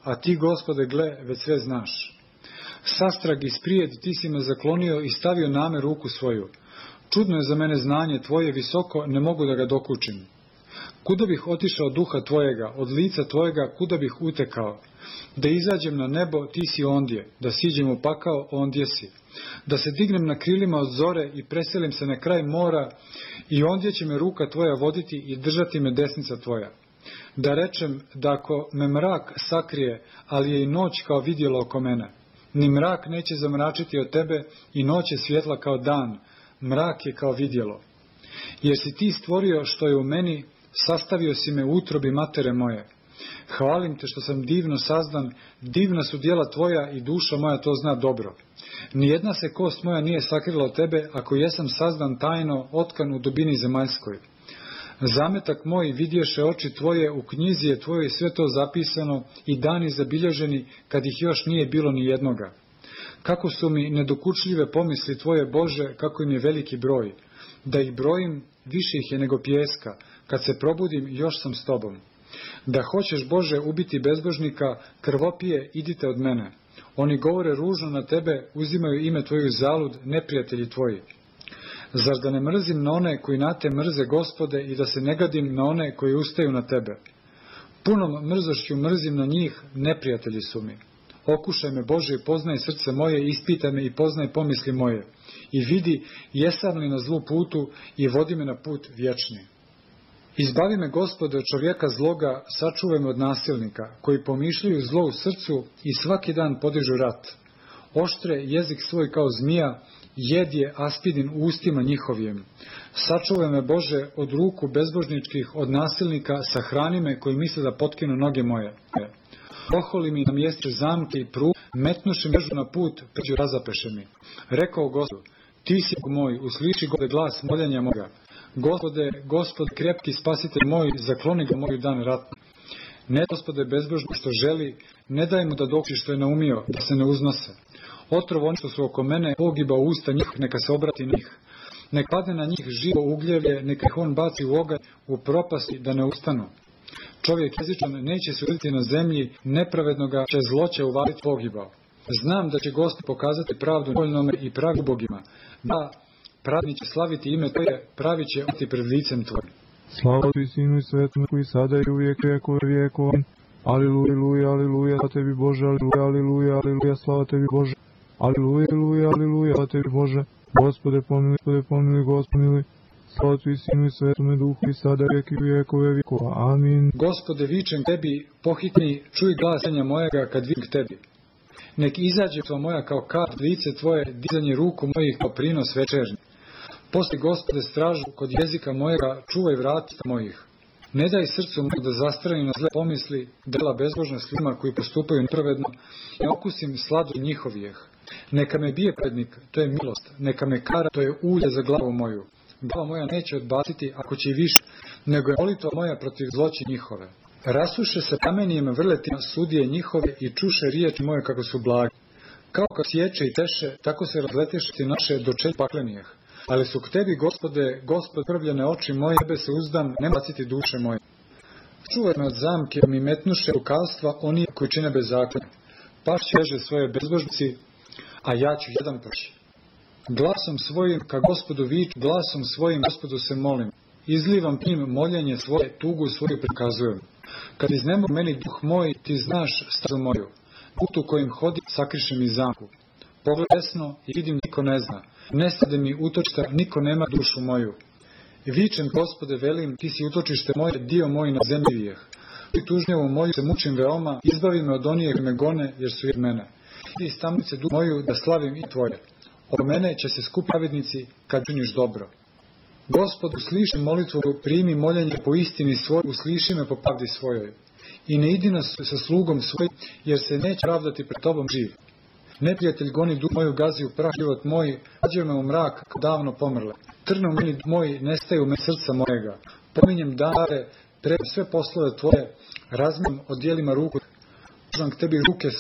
a ti, Gospode, gle, već sve znaš. Sastrag i sprijed ti si me zaklonio i stavio name ruku svoju. Čudno je za mene znanje tvoje visoko, ne mogu da ga dokučim. Kuda bih otišao od duha tvojega, od lica tvojega, kuda bih utekao? Da izađem na nebo, ti si ondje, da siđem u pakao, ondje si. Da se dignem na krilima od zore i preselim se na kraj mora, i ondje će me ruka tvoja voditi i držati me desnica tvoja. Da rečem da ako me mrak sakrije, ali je i noć kao vidjelo oko mene. Ni mrak neće zamračiti od tebe i noć je svjetla kao dan, mrak je kao vidjelo. Jer si ti stvorio što je u meni, sastavio si me u utrobi matere moje. Hvalim te što sam divno sazdan, divna su djela tvoja i duša moja to zna dobro. Nijedna se kost moja nije sakrila od tebe, ako jesam sazdan tajno, otkan u dubini zemaljskoj. Zametak moj vidješe oči tvoje, u knjizi je tvojoj sve to zapisano i dani zabilježeni, kad ih još nije bilo ni jednoga. Kako su mi nedokučljive pomisli tvoje, Bože, kako im je veliki broj. Da ih brojim, više ih je nego pijeska, kad se probudim, još sam s tobom. Da hoćeš, Bože, ubiti bezbožnika, krvopije, idite od mene. Oni govore ružno na tebe, uzimaju ime tvoju zalud, neprijatelji tvoji. Zar da ne mrzim na one koji na te mrze, Gospode, i da se ne gadim na one koji ustaju na tebe? Punom mrzošću mrzim na njih, neprijatelji su mi. Okušaj me, Bože, i poznaj srce moje, ispitaj me i poznaj pomisli moje. I vidi, jesam li na zlu putu, i vodi me na put vječni. Izbavi me, Gospode, od čovjeka zloga, sačuvaj me od nasilnika, koji pomišljaju zlo u srcu i svaki dan podižu rat. Oštre jezik svoj kao zmija, jed je aspidin u ustima njihovim. Sačuvaj me, Bože, od ruku bezbožničkih, od nasilnika, sahrani me koji misle da potkinu noge moje. Oholi mi na mjestu zamke i prug, metnuši mrežu na put, pređu razapeše mi. Rekao Gospodu, ti si moj, usliši Gospode glas moljenja moga. Gospode, Gospod, krepki spasitelj moj, zakloni ga moju dan ratni. Ne, Gospode, bezbožno što želi, ne daj mu da dokuči što je naumio, da se ne uznose. Otrov oni što su oko mene, pogiba u usta njih, neka se obrati njih. Nek padne na njih živo ugljevlje, neka ih on baci u oganj, u propasti, da ne ustanu. Čovjek jezičan neće se uditi na zemlji, nepravednoga će zloće uvaliti pogibao. Znam da će Gospod pokazati pravdu voljnome i pravi ubogima. Da, pravedni će slaviti ime tvoje, pravi će oti pred licem tvojim. Slava ti Sinu i Svetom, koji sada i uvijek vijekove vijekova. Aliluja, aliluja, aliluja, slava tebi Bože, aliluja, aliluja, aliluja, slava tebi Bože. Aliluja, aliluja, aliluja, slava tebi Bože. Gospode pomili, Gospode pomili, Gospod slava ti Sinu i Svetome Duhu i sada i vijekove vijekova. Amin. Gospode, vičem tebi, pohitni, čuj glasenja mojega kad vidim k tebi. Nek izađe tva moja kao kat, lice tvoje, dizanje ruku mojih kao prinos večernji. Posti, Gospode, stražu kod jezika mojega, čuvaj vrata mojih. Ne daj srcu mojeg da zastrani na zle pomisli, dela bezbožna s ljudima koji postupaju nepravedno, i okusim sladu njihovijeh. Neka me bije prednik, to je milost, neka me kara, to je ulje za glavu moju. Glava moja neće odbaciti, ako će i više, nego je molitva moja protiv zloći njihove. Rasuše se kamenjem vrletima sudije njihove i čuše riječi moje kako su blagi. Kao kad sječe i teše, tako se razleteše ti naše dočelj paklenijeh. Ali su k tebi, Gospode, Gospod, prvljene oči moje, tebe se uzdam, ne baciti duše moje. Čuvaj me od zamke, mi metnuše lukavstva oni koji čine bezakonje. Paš veže svoje bezbožnici, a ja ću jedan proći. Glasom svojim ka Gospodu viču, glasom svojim Gospodu se molim. Izlivam k njim moljenje svoje, tugu svoju prikazujem. Kad iznemo meni duh moj, ti znaš stazu moju. Putu kojim hodim, sakriše mi zamku. Pogled desno i vidim, niko ne zna. Nestade mi utočišta, niko nema dušu moju. Vičem, Gospode, velim, ti si utočište moje, dio moj na zemljivijeh. I tužnjevu moju se mučim veoma, izbavi me od onih koji me gone, jer su jer mene. Idi iz tamnice dušu moju, da slavim i tvoje. Od mene će se skup pravednici, kad činiš dobro. Gospod, usliši molitvu, primi moljenje po istini svoj, usliši me po pravdi svojoj. I ne idi nas sa slugom svojim, jer se neće pravdati pred tobom živ. Neprijatelj goni dušu moju, gazi u prah život moj, rađuje me u mrak, davno pomrle. Trnu meni moj, nestaju me srca mojega. Pominjem dare, treba sve poslove tvoje, razmijem o dijelima ruku, užam k tebi ruke